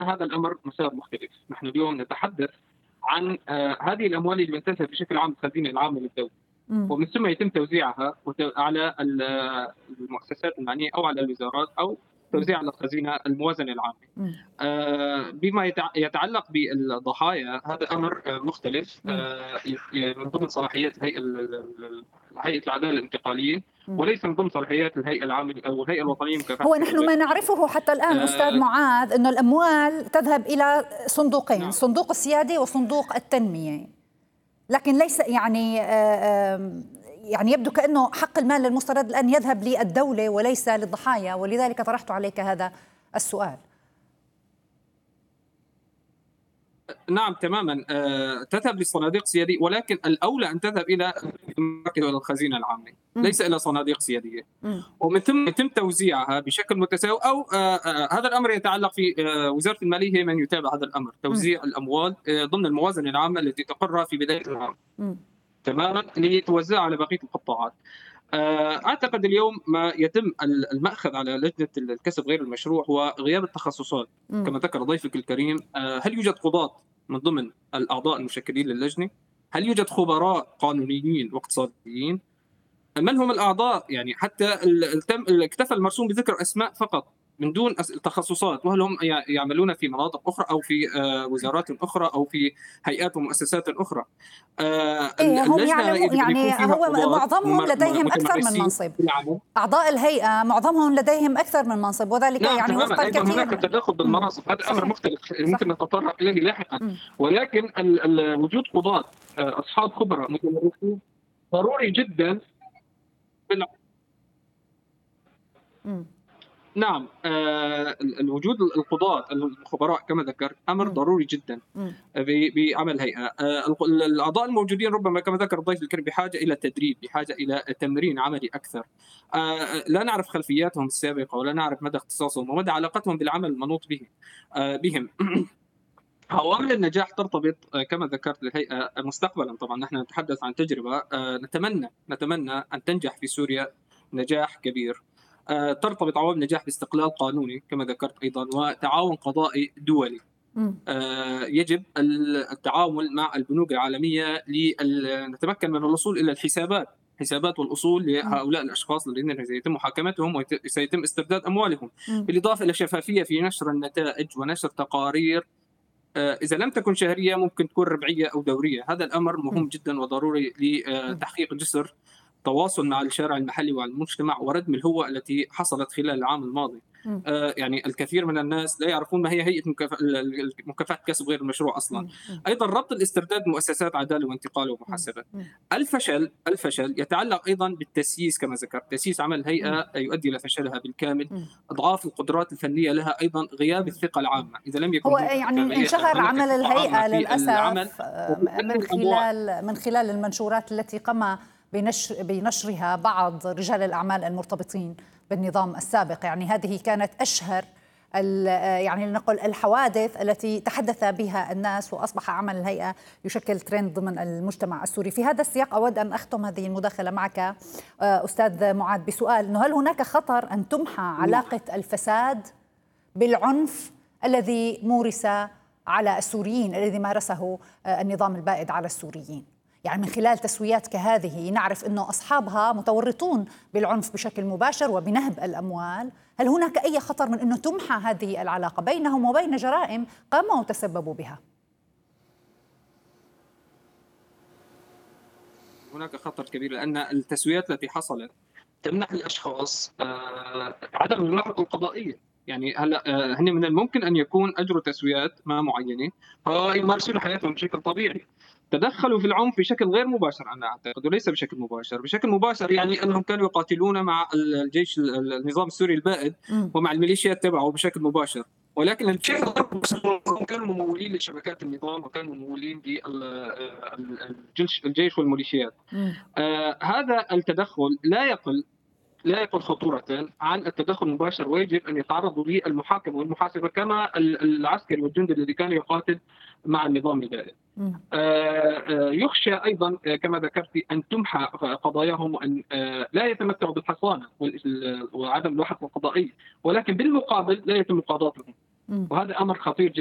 هذا الأمر مسار مختلف. نحن اليوم نتحدث عن هذه الأموال اللي بتنتهي بشكل عام الخزينة العامة للدولة، إمم. ومن ثم يتم توزيعها على المؤسسات المعنية أو على الوزارات أو إمم. توزيع على الخزينة الموازنة العامة. إمم. بما يتعلق بالضحايا هذا أمر مختلف، إمم. من ضمن صلاحيات هيئة العدالة الانتقالية، إمم. وليس من ضمن صلاحيات الهيئة العامة أو الهيئة الوطنية لمكافحة هو نحن ما نعرفه حتى الآن أستاذ معاذ أنه الأموال تذهب إلى صندوقين، نعم. صندوق السيادة وصندوق التنمية، لكن ليس يعني يبدو كأنه حق المال المسترد الآن يذهب للدولة وليس للضحايا، ولذلك طرحت عليك هذا السؤال. نعم تماما، تذهب للصناديق السيادية، ولكن الأولى أن تذهب إلى الخزينة العامة، ليس إلى صناديق سيادية، ومن ثم يتم توزيعها بشكل متساوي. أو هذا الأمر يتعلق في وزارة المالية، هي من يتابع هذا الأمر، توزيع الأموال ضمن الموازنة العامة التي تقرها في بداية العام تماما لتوزع على بقية القطاعات. أعتقد اليوم ما يتم المأخذ على لجنة الكسب غير المشروع هو غياب التخصصات. كما ذكر ضيفك الكريم، هل يوجد قضاة من ضمن الأعضاء المشكلين للجنة؟ هل يوجد خبراء قانونيين واقتصاديين؟ من هم الأعضاء؟ يعني حتى اكتفى المرسوم بذكر أسماء فقط من دون التخصصات، وهل هم يعملون في مناطق أخرى أو في وزارات أخرى أو في هيئات ومؤسسات أخرى؟ هم يعني هو معظمهم لديهم أكثر من منصب. أعضاء الهيئة معظمهم لديهم أكثر من منصب، وذلك نعم يعني وفق الكثير. هناك تداخل بالمناصب، هذا أمر مختلف ممكن نتطرق إليه لاحقا. ولكن وجود قضاة أصحاب خبرة متمرسين ضروري جدا. نعم، الوجود القضاة الخبراء كما ذكرت أمر ضروري جدا بعمل هيئة. الأعضاء الموجودين ربما كما ذكر الضيف الكريم بحاجة إلى تدريب، بحاجة إلى تمرين عملي أكثر. لا نعرف خلفياتهم السابقة ولا نعرف مدى اختصاصهم ومدى علاقتهم بالعمل المنوط بهم. عوامل النجاح ترتبط كما ذكرت للهيئة مستقبلا. طبعا نحن نتحدث عن تجربة، نتمنى أن تنجح في سوريا نجاح كبير. ترتبط عوامل النجاح باستقلال قانوني كما ذكرت أيضا، وتعاون قضائي دولي. يجب التعامل مع البنوك العالمية لنتمكن من الوصول إلى حسابات والأصول لهؤلاء الأشخاص الذين سيتم محاكمتهم وسيتم استرداد أموالهم، بالإضافة إلى شفافية في نشر النتائج ونشر تقارير. إذا لم تكن شهرية ممكن تكون ربعية أو دورية. هذا الأمر مهم جدا وضروري لتحقيق جسر تواصل مع الشارع المحلي والمجتمع وردم الهوة التي حصلت خلال العام الماضي. يعني الكثير من الناس لا يعرفون ما هي هيئة مكافحة كسب غير المشروع أصلا. أيضا ربط الاسترداد بمؤسسات عدالة وانتقال ومحاسبة. الفشل يتعلق أيضا بالتسييس كما ذكرت. تسييس عمل الهيئة يؤدي إلى فشلها بالكامل. أضعاف القدرات الفنية لها، أيضا غياب الثقة العامة. إذا لم يكن هو يعني انشهر عمل الهيئة للأسف من خلال المنشورات التي قام بنشرها بعض رجال الأعمال المرتبطين بالنظام السابق. يعني هذه كانت أشهر يعني لنقل الحوادث التي تحدث بها الناس، وأصبح عمل الهيئة يشكل ترند ضمن المجتمع السوري. في هذا السياق أود أن أختم هذه المداخلة معك أستاذ معاذ بسؤال، إنه هل هناك خطر أن تمحى علاقة الفساد بالعنف الذي مورس على السوريين، الذي مارسه النظام البائد على السوريين؟ يعني من خلال تسويات كهذه نعرف أنه أصحابها متورطون بالعنف بشكل مباشر وبنهب الأموال. هل هناك أي خطر من أنه تمحى هذه العلاقة بينهم وبين جرائم قاموا وتسببوا بها؟ هناك خطر كبير، لأن التسويات التي حصلت تمنح الأشخاص عدم الملاحقة القضائية. يعني هلا هن من الممكن أن يكون أجروا تسويات ما معينة فيمارسون حياتهم بشكل طبيعي. تدخلوا في العنف بشكل غير مباشر أنا أعتقد، وليس بشكل مباشر. بشكل مباشر يعني أنهم كانوا يقاتلون مع الجيش النظام السوري البائد ومع الميليشيات تبعه بشكل مباشر، ولكن الشيء هم كانوا ممولين لشبكات النظام وكانوا ممولين للجيش والميليشيات. هذا التدخل لا يقل خطورة عن التدخل المباشر، ويجب أن يتعرضوا للمحاكمة والمحاسبة كما العسكري والجندي الذي كان يقاتل مع النظام البائد. يخشى أيضا كما ذكرت أن تمحى قضاياهم وأن لا يتمتعوا بالحصانة وعدم الملاحقة القضائية، ولكن بالمقابل لا يتم مقاضاتهم. وهذا أمر خطير جدا.